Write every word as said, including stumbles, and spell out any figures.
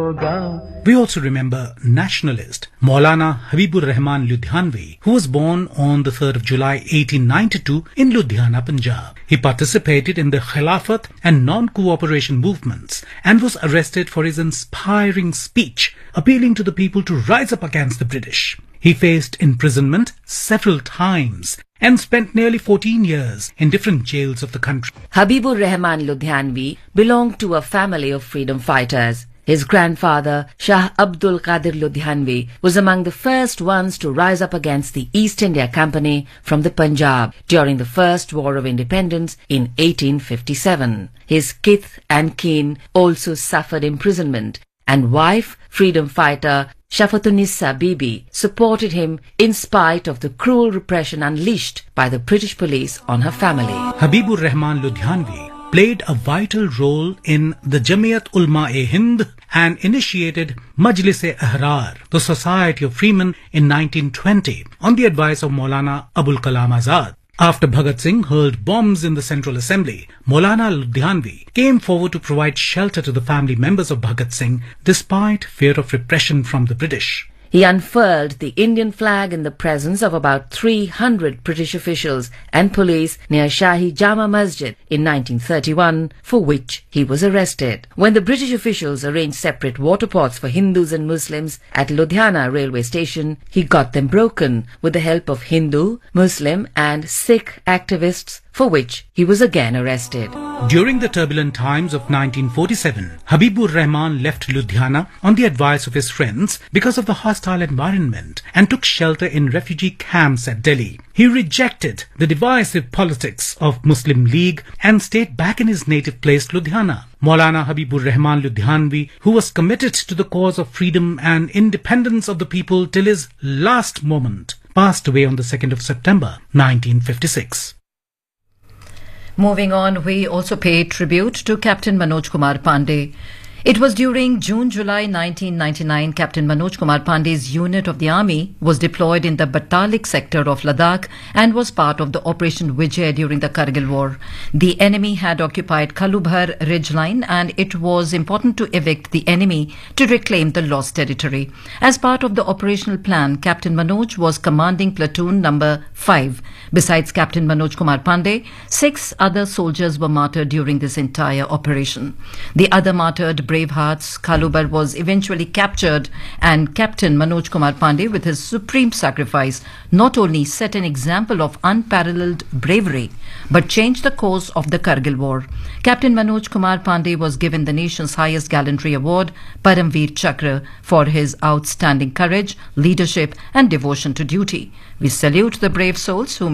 We also remember nationalist Maulana Habibur Rahman Ludhianvi, who was born on the third of July eighteen ninety-two in Ludhiana, Punjab. He participated in the Khilafat and non-cooperation movements and was arrested for his inspiring speech appealing to the people to rise up against the British. He faced imprisonment several times and spent nearly fourteen years in different jails of the country. Habibur Rahman Ludhianvi belonged to a family of freedom fighters. His grandfather, Shah Abdul Qadir Ludhianvi, was among the first ones to rise up against the East India Company from the Punjab during the First War of Independence in eighteen fifty-seven. His kith and kin also suffered imprisonment, and wife, freedom fighter Shafatunissa Bibi, supported him in spite of the cruel repression unleashed by the British police on her family. Habibur Rahman Ludhianvi played a vital role in the Jamiat Ulma-e-Hind and initiated Majlis-e-Ahrar, the Society of Freemen, in nineteen twenty on the advice of Maulana Abul Kalam Azad. After Bhagat Singh hurled bombs in the Central Assembly, Maulana Ludhianvi came forward to provide shelter to the family members of Bhagat Singh despite fear of repression from the British. He unfurled the Indian flag in the presence of about three hundred British officials and police near Shahi Jama Masjid in nineteen thirty-one, for which he was arrested. When the British officials arranged separate water pots for Hindus and Muslims at Ludhiana railway station, he got them broken with the help of Hindu, Muslim and Sikh activists, for which he was again arrested. During the turbulent times of nineteen forty-seven, Habibur Rahman left Ludhiana on the advice of his friends because of the hostile environment and took shelter in refugee camps at Delhi. He rejected the divisive politics of Muslim League and stayed back in his native place, Ludhiana. Maulana Habibur Rahman Ludhianvi, who was committed to the cause of freedom and independence of the people till his last moment, passed away on the second of September nineteen fifty-six. Moving on, we also pay tribute to Captain Manoj Kumar Pandey. It was during June-July nineteen ninety-nine, Captain Manoj Kumar Pandey's unit of the army was deployed in the Batalik sector of Ladakh and was part of the Operation Vijay during the Kargil War. The enemy had occupied Kalubhar ridgeline and it was important to evict the enemy to reclaim the lost territory. As part of the operational plan, Captain Manoj was commanding platoon number five. Besides Captain Manoj Kumar Pandey, six other soldiers were martyred during this entire operation. The other martyred bravehearts, Kalubhar was eventually captured, and Captain Manoj Kumar Pandey, with his supreme sacrifice, not only set an example of unparalleled bravery, but changed the course of the Kargil War. Captain Manoj Kumar Pandey was given the nation's highest gallantry award, Paramveer Chakra, for his outstanding courage, leadership and devotion to duty. We salute the brave souls who